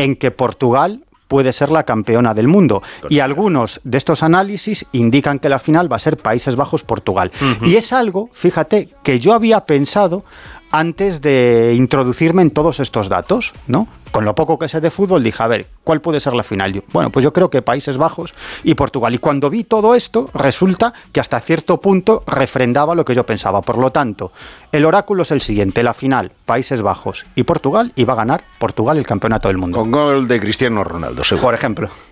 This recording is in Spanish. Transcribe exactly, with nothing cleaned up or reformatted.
en que Portugal puede ser la campeona del mundo. Y algunos de estos análisis indican que la final va a ser Países Bajos-Portugal. Uh-huh. Y es algo, fíjate, que yo había pensado antes de introducirme en todos estos datos, ¿no? Con lo poco que sé de fútbol, dije, a ver, ¿cuál puede ser la final? Yo, bueno, pues yo creo que Países Bajos y Portugal. Y cuando vi todo esto, resulta que hasta cierto punto refrendaba lo que yo pensaba. Por lo tanto, el oráculo es el siguiente, la final, Países Bajos y Portugal, y va a ganar Portugal el campeonato del mundo. Con gol de Cristiano Ronaldo, seguro. Por ejemplo.